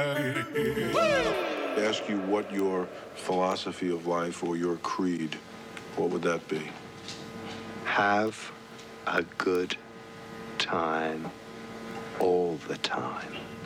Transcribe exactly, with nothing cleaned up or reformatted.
Ask you what your philosophy of life or your creed, what would that be? Have a good time all the time.